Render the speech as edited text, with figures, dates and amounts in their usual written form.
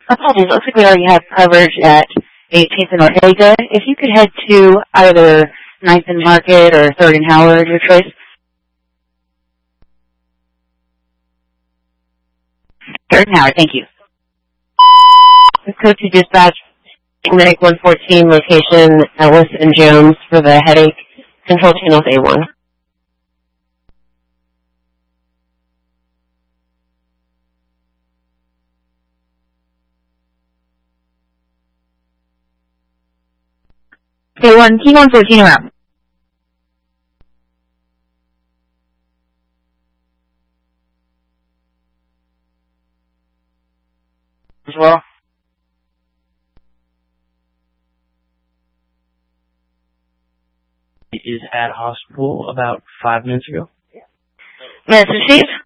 Apologies, looks like we already have coverage at 18th and Ortega. If you could head to either 9th and Market or 3rd and Howard, your choice. 3rd and Howard, thank you. Code 2 dispatch, Medic 114, location Ellis and Jones for the headache. Control channels A1. A1, Key 114 around. As well. Is at hospital about 5 minutes ago. Yes, received.